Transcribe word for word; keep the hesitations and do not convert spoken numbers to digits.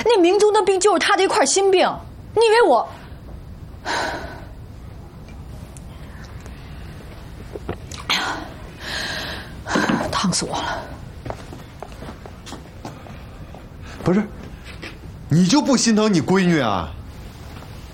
那明宗的病就是他的一块心病。你以为我？哎呀，烫死我了！ 不是，你就不心疼你闺女啊？